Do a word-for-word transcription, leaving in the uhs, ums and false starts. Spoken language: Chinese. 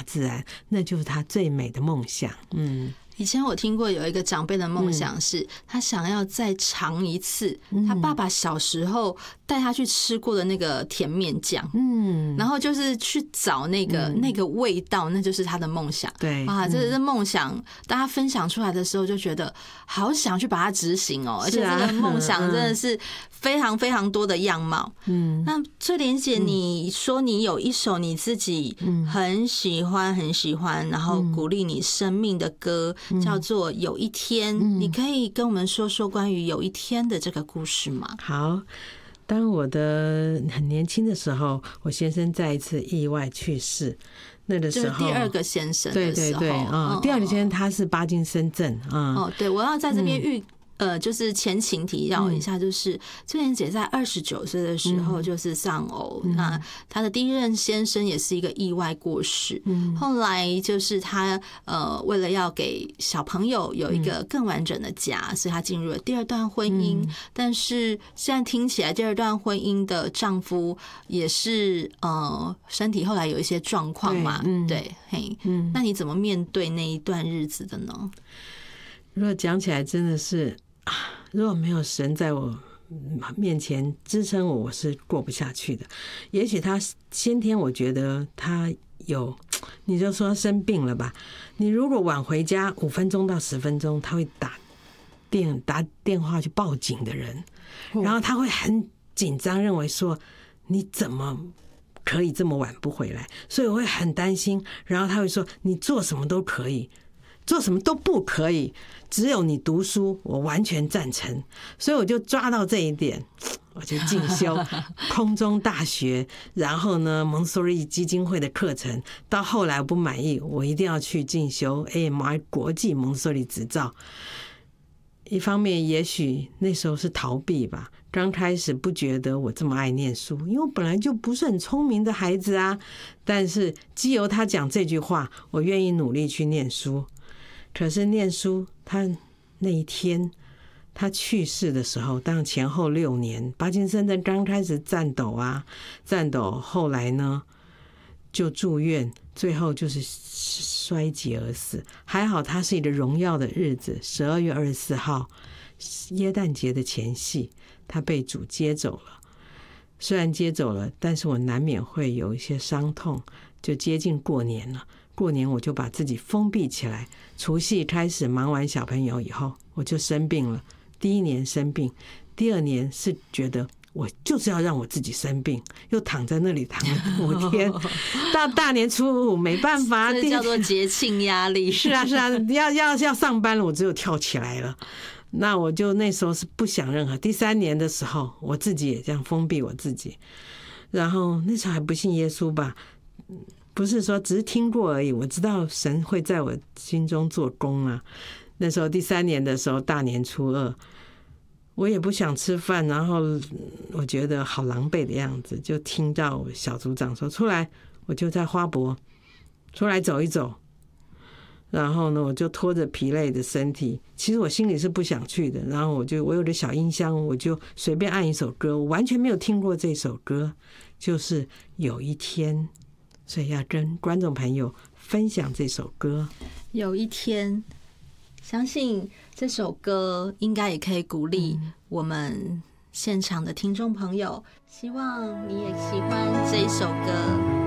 自然，那就是他最美的梦想。嗯。 以前我听过有一个长辈的梦想是，他想要再尝一次他爸爸小时候带他去吃过的那个甜面酱，嗯，然后就是去找那个那个味道，那就是他的梦想。 对啊，这是梦想，大家分享出来的时候就觉得好想去把它执行哦，而且这个梦想真的是非常非常多的样貌。嗯，那翠莲姐，你说你有一首你自己很喜欢很喜欢，然后鼓励你生命的歌。叫做有一天，嗯，你可以跟我们说说关于有一天的这个故事吗？ 好，当我的很年轻的时候，我先生在一次意外去世，那个时候就是第二个先生的时候， 对对对，嗯，第二个先生他是帕金森症啊。 哦，对，我要在这边预。呃，就是前情提要一下，就是翠莲姐在二十九岁的时候就是丧偶，嗯，那她的第一任先生也是一个意外过世，嗯，后来就是她呃为了要给小朋友有一个更完整的家，嗯，所以她进入了第二段婚姻，嗯，但是现在听起来第二段婚姻的丈夫也是呃身体后来有一些状况嘛，对，嗯，对，嘿，嗯，那你怎么面对那一段日子的呢？ 如果讲起来真的是，如果没有神在我面前支撑我，我是过不下去的。也许他先天我觉得他有，你就说生病了吧，你如果晚回家五分钟到十分钟，他会打电打电话去报警的人，然后他会很紧张，认为说你怎么可以这么晚不回来，所以我会很担心，然后他会说你做什么都可以，做什么都不可以，只有你读书，我完全赞成。所以我就抓到这一点，我就进修空中大学，然后呢蒙索利基金会的课程，到后来我不满意，我一定要去进修 A M I 国际蒙索利执照。一方面也许那时候是逃避吧，刚开始不觉得我这么爱念书，因为我本来就不是很聪明的孩子啊，但是藉由他讲这句话，我愿意努力去念书。可是念书，他那一天他去世的时候，当然前后六年，帕金森症刚开始颤抖啊，颤抖，后来呢就住院，最后就是衰竭而死。还好他是一个荣耀的日子，十二月二十四号，耶诞节的前夕，他被主接走了。虽然接走了，但是我难免会有一些伤痛。就接近过年了，过年我就把自己封闭起来。除夕开始忙完小朋友以后，我就生病了。第一年生病，第二年是觉得我就是要让我自己生病，又躺在那里躺了五天。到大年初五没办法， 这叫做节庆压力。 是啊是啊，要要要上班了，我只有跳起来了。那我就那时候是不想任何。第三年的时候，我自己也这样封闭我自己。然后那时候还不信耶稣吧，不是说只是听过而已，我知道神会在我心中做工啊。那时候第三年的时候，大年初二，我也不想吃饭，然后我觉得好狼狈的样子，就听到小组长说出来，我就在花博出来走一走。然后呢，我就拖着疲累的身体，其实我心里是不想去的。然后我就我有个小音箱，我就随便按一首歌，我完全没有听过这首歌，就是有一天，所以要跟观众朋友分享这首歌。 有一天，相信这首歌应该也可以鼓励我们现场的听众朋友，希望你也喜欢这一首歌。